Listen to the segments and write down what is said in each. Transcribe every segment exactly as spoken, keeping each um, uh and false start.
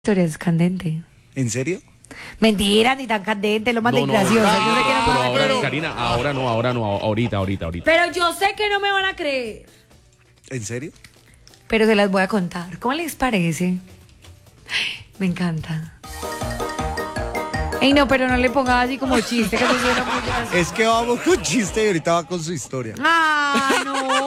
Historia es candente. ¿En serio? Mentira, ni tan candente, lo más No, no, gracioso. no, Yo sé que no me pero van a ahora, creer. Karina, ahora no, ahora no, ahorita, ahorita, ahorita. Pero yo sé que no me van a creer. ¿En serio? Pero se las voy a contar. ¿Cómo les parece? Ay, me encanta. Ey, no, pero no le ponga así como chiste, que eso suena muy gracioso. Es que vamos con chiste y ahorita va con su historia. ¡Ah,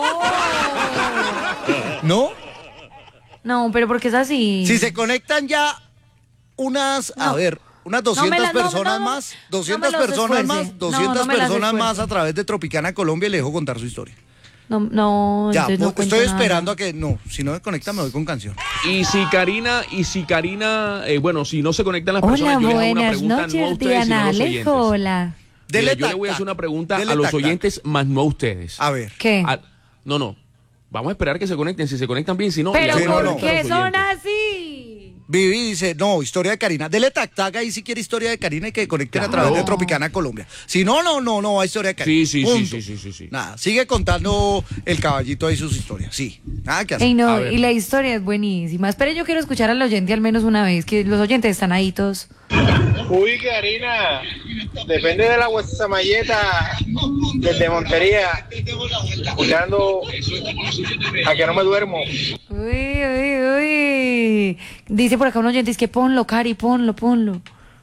no! ¿No? No, pero ¿por qué es así? Si se conectan ya unas, a No. ver, unas No me doscientas la- no, personas no, más, no doscientas me los personas esfuerce. más, No, doscientas no me las personas más esfuerce. a través de Tropicana Colombia y le dejo contar su historia. No, no, Ya, entonces no pues, cuento estoy nada. esperando a que, no, si no me conecta me voy con canción. Y si Karina, y si Karina, eh, bueno, si no se conectan las Hola, personas, yo les hago una buenas pregunta no a noches, ustedes, sino a Diana los oyentes. Alejo, hola. Dele Mira, yo le voy a tac, hacer una tac. pregunta Dele a los tac, tac. oyentes, más no a ustedes. A ver. ¿Qué? A- no, no. Vamos a esperar que se conecten. Si se conectan bien, si no, Pero le hago no, ¿por una no. pregunta a qué los son oyentes. así? Vivi dice, no, historia de Karina. Dele tac tac ahí si quiere historia de Karina y que conecten a Claro. través de Tropicana Colombia. Si no, no, no, no, hay historia de Karina. Sí, sí, sí, Punto. sí, sí, sí, sí. Nada, sigue contando el caballito ahí sus historias. Sí, nada que hacer. Ey, no, A ver. y la historia es buenísima. Espera, yo quiero escuchar al oyente al menos una vez, que los oyentes están ahí todos. Uy, Karina, depende de la guasamalleta desde Montería, escuchando a que no me duermo. Uy, uy, uy. Dice por acá un oyente, es que ponlo, Cari, ponlo, ponlo.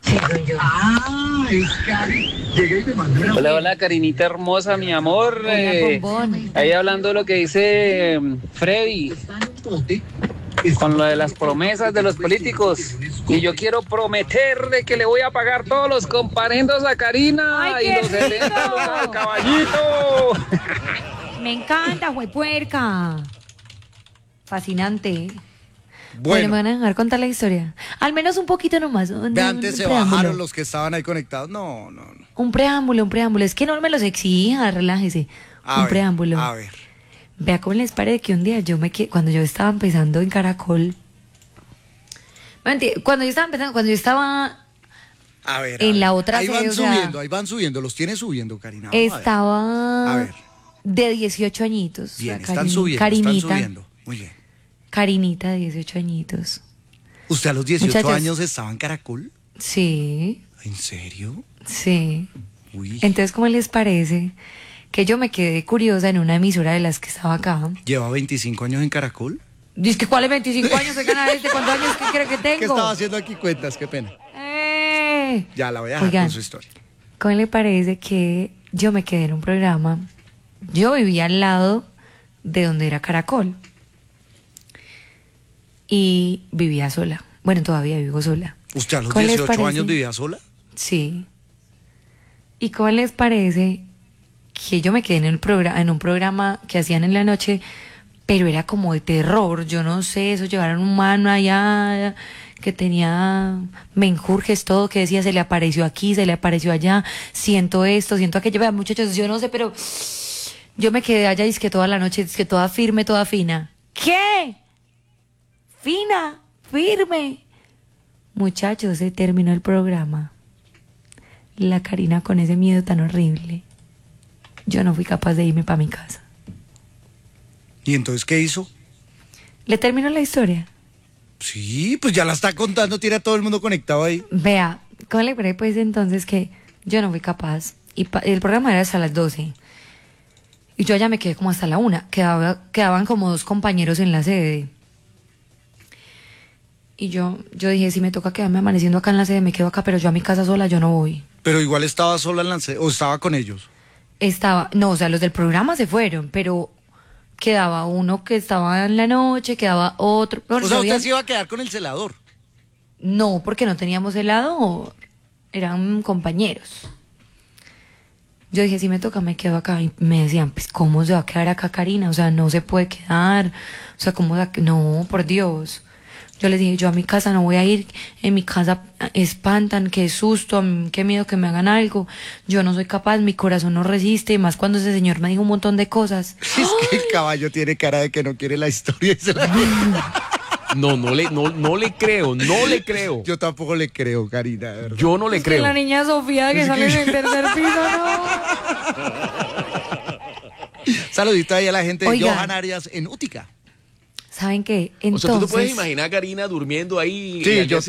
Hola, hola, Karinita hermosa, mi amor. Hola, Eh, bombón. ahí hablando de lo que dice eh, Freddy, con lo de las promesas de los políticos. Y yo quiero prometerle que le voy a pagar todos los comparendos a Karina ¡Ay, y qué los rico! eventos al caballito. Me encanta, puerca. Fascinante. Bueno, Bueno, ¿me van a dejar contar la historia? Al menos un poquito nomás. Un, de antes un se preámbulo. bajaron los que estaban ahí conectados. No, no, no. Un preámbulo, un preámbulo. Es que no me los exija, relájese. A un ver, preámbulo. A ver. Vea cómo les parece que un día yo me quedé, cuando yo estaba empezando en Caracol, mentira, cuando yo estaba empezando, cuando yo estaba, A ver. a En ver. la otra Ahí sede, van o sea, subiendo, ahí van subiendo. Los tiene subiendo, Karina. Vamos a ver. estaba A ver. de dieciocho añitos. Bien, o sea, están Cari- subiendo, Carinita, están subiendo. Muy bien. Carinita, de dieciocho añitos. ¿Usted a los dieciocho Muchachos. años estaba en Caracol? Sí, ¿En serio? sí. Uy. Entonces, ¿cómo les parece que yo me quedé curiosa en una emisora de las que estaba acá? ¿Lleva veinticinco años en Caracol? Dice que ¿cuáles veinticinco años se gana este? ¿Cuántos años que cree que tengo? ¿Qué estaba haciendo aquí? Cuentas, qué pena. ¡Eh! Ya la voy a dejar Oigan, con su historia. ¿cómo le parece que yo me quedé en un programa? Yo vivía al lado de donde era Caracol. Y vivía sola. Bueno, todavía vivo sola. ¿Usted a los ¿Cuál les dieciocho parece? años vivía sola? Sí. ¿Y cómo les parece que yo me quedé en, el programa, en un programa que hacían en la noche, pero era como de terror? Yo no sé, eso llevaron un mano allá que tenía menjurjes, todo, que decía se le apareció aquí, se le apareció allá, siento esto, siento aquello. Vean, muchachos, yo no sé, pero yo me quedé allá y es que toda la noche, es que toda firme, toda fina. ¿Qué? Fina, firme. Muchachos, se terminó el programa. La Karina con ese miedo tan horrible. Yo no fui capaz de irme para mi casa. ¿Y entonces qué hizo? ¿Le terminó la historia? Sí, pues ya la está contando, tiene a todo el mundo conectado ahí. Vea, ¿cómo le parece pues entonces que yo no fui capaz? Y pa- el programa era hasta las doce. Y yo allá me quedé como hasta la una. Quedaba, quedaban como dos compañeros en la sede. Y yo, yo dije, si me toca quedarme amaneciendo acá en la sede, me quedo acá, pero yo a mi casa sola, yo no voy. Pero igual estaba sola en la se- o estaba con ellos. Estaba, no, o sea, los del programa se fueron, pero quedaba uno que estaba en la noche, quedaba otro. O sea, había- usted se iba a quedar con el celador. No, porque no teníamos helado, eran compañeros. Yo dije, si me toca, me quedo acá. Y me decían, pues, ¿cómo se va a quedar acá, Karina? O sea, no se puede quedar. O sea, ¿cómo se va a que-? No, por Dios. Yo les dije, yo a mi casa no voy a ir. En mi casa espantan, qué susto, a mí, qué miedo que me hagan algo. Yo no soy capaz, mi corazón no resiste. Más cuando ese señor me dijo un montón de cosas. Es que el caballo tiene cara de que no quiere la historia y se la... No, no le, no, no le creo, no le creo. Yo tampoco le creo, Karina, de verdad. Yo no le Es que creo. la niña Sofía que Es sale que- en el tercer piso, no. Saludito ahí a la gente de Oigan. Johan Arias en Útica. ¿Saben qué? O sea, tú te puedes Entonces, imaginar a Karina durmiendo ahí. Sí, y al día yo